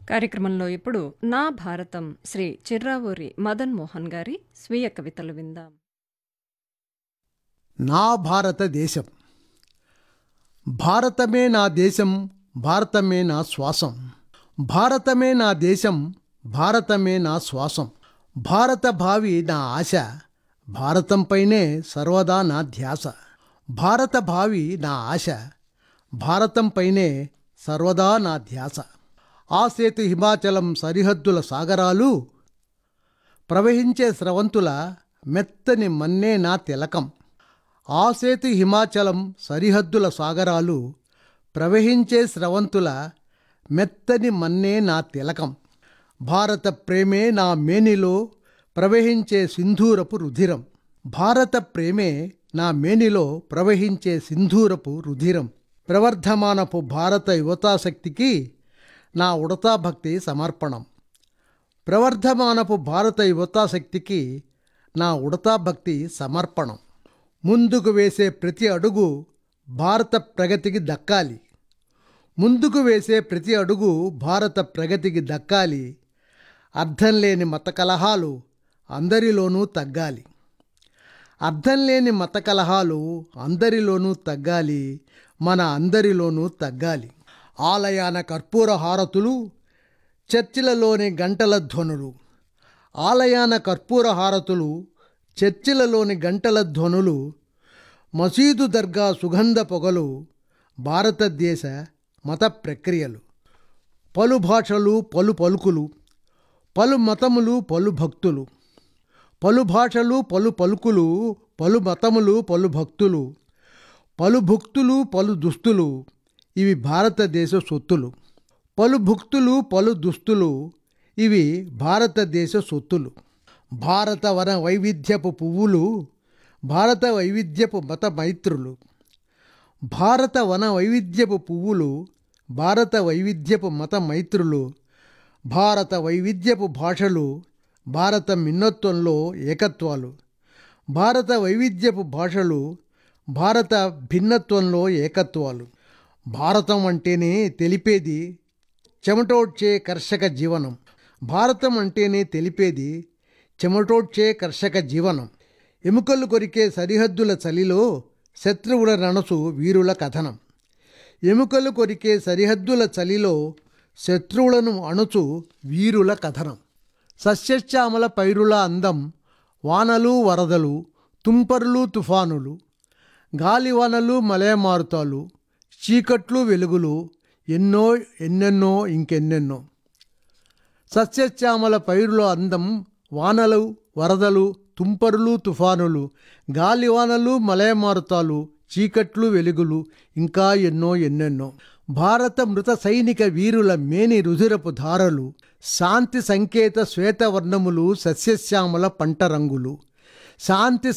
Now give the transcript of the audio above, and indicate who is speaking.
Speaker 1: కార్యక్రమంలో ఇప్పుడు నా భారతం శ్రీ చిర్రావూరి మదన్ మోహన్ గారి స్వీయ కవితలు విందాం.
Speaker 2: నా భారతదేశం. భారతమే నా దేశం, భారతమే నా శ్వాసం. భారతమే నా దేశం, భారతమే నా శ్వాసం. భారత భావి నా ఆశ, భారతంపైనే సర్వదా నా ధ్యాస. భారత భావి నా ఆశ, భారతంపైనే సర్వదా నా ధ్యాస. ఆసేతు హిమాచలం సరిహద్దుల సాగరాలు, ప్రవహించే స్రవంతుల మెత్తని మన్నే నా తిలకం. ఆసేతు హిమాచలం సరిహద్దుల సాగరాలు, ప్రవహించే స్రవంతుల మెత్తని మన్నే నా తిలకం. భారత ప్రేమే నా మేనిలో ప్రవహించే సింధూరపు రుధిరం. భారత ప్రేమే నా మేనిలో ప్రవహించే సింధూరపు రుధిరం. ప్రవర్ధమానపు భారత యువతాశక్తికి నా ఉడతా భక్తి సమర్పణం. ప్రవర్ధమానపు భారత యువతాశక్తికి నా ఉడతా భక్తి సమర్పణం. ముందుకు వేసే ప్రతి అడుగు భారత ప్రగతికి దక్కాలి. ముందుకు వేసే ప్రతి అడుగు భారత ప్రగతికి దక్కాలి. అర్థం లేని మత కలహాలు అందరిలోనూ తగ్గాలి. అర్థం లేని మత కలహాలు అందరిలోనూ తగ్గాలి, మన అందరిలోనూ తగ్గాలి. ఆలయాన కర్పూర హారతులు, చర్చిలలోని గంటల ధ్వనులు. ఆలయాన కర్పూర హారతులు, చర్చిలలోని గంటల ధ్వనులు, మసీదు దర్గా సుగంధ పొగలు, భారతదేశ మత ప్రక్రియలు. పలు భాషలు పలు పలుకులు, పలు మతములు పలు భక్తులు. పలు భాషలు పలు పలుకులు, పలు మతములు పలు భక్తులు. పలు భుక్తులు పలు దుస్తులు, ఇవి భారతదేశ సొత్తులు. పలు భుక్తులు పలు దుస్తులు, ఇవి భారతదేశ సొత్తులు. భారత వన వైవిధ్యపు పువ్వులు, భారత వైవిధ్యపు మత మైత్రులు. భారత వన వైవిధ్యపు పువ్వులు, భారత వైవిధ్యపు మత మైత్రులు. భారత వైవిధ్యపు భాషలు, భారత మిన్నత్వంలో ఏకత్వాలు. భారత వైవిధ్యపు భాషలు, భారత భిన్నత్వంలో ఏకత్వాలు. భారతం అంటేనే తెలిపేది చెమటోడ్చే కర్షక జీవనం. భారతం అంటేనే తెలిపేది చెమటోడ్చే కర్షక జీవనం. ఎముకలు కొరికే సరిహద్దుల చలిలో శత్రువుల రణసు వీరుల కథనం. ఎముకలు కొరికే సరిహద్దుల చలిలో శత్రువులను అణుచు వీరుల కథనం. సస్యశ్యామల పైరుల అందం, వానలు వరదలు, తుంపరులు తుఫానులు, గాలివానలు మలయమారుతాలు, చీకట్లు వెలుగులు, ఎన్నో ఎన్నెన్నో ఇంకెన్నెన్నో. సస్యశ్యామల పైరుల అందం, వానలు వరదలు, తుంపరులు తుఫానులు, గాలివానలు మలయమారుతాలు, చీకట్లు వెలుగులు, ఇంకా ఎన్నో ఎన్నెన్నో. భారత మృత సైనిక వీరుల మేని రుధిరపు ధారలు, శాంతి సంకేత శ్వేతవర్ణములు, సస్యశ్యామల పంట రంగులు. శాంతి